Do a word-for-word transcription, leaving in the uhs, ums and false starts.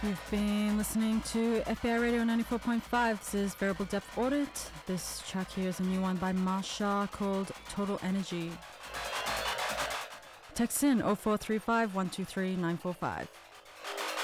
You've been listening to F B I Radio ninety-four point five. This is Variable Depth Audit. This track here is a new one by Marsha called Total Energy. Text in oh four three five, one two three, nine four five.